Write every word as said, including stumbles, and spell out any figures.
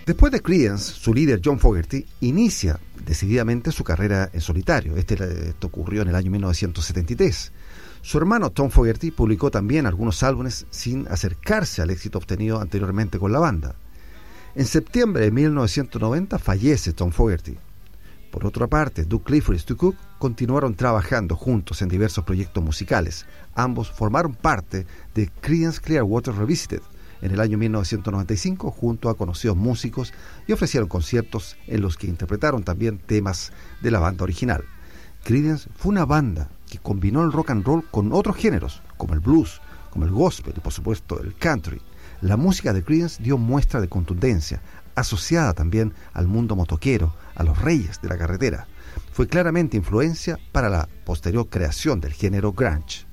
Después de Creedence, su líder John Fogerty inicia decididamente su carrera en solitario. Este, esto ocurrió en el año mil novecientos setenta y tres. Su hermano Tom Fogerty publicó también algunos álbumes sin acercarse al éxito obtenido anteriormente con la banda. En septiembre de mil novecientos noventa fallece Tom Fogerty. Por otra parte, Doug Clifford y Stu Cook continuaron trabajando juntos en diversos proyectos musicales. Ambos formaron parte de Creedence Clearwater Revisited en el año mil novecientos noventa y cinco junto a conocidos músicos y ofrecieron conciertos en los que interpretaron también temas de la banda original. Creedence fue una banda que combinó el rock and roll con otros géneros, como el blues, como el gospel y por supuesto el country. La música de Creedence dio muestra de contundencia, asociada también al mundo motoquero, a los reyes de la carretera. Fue claramente influencia para la posterior creación del género grunge.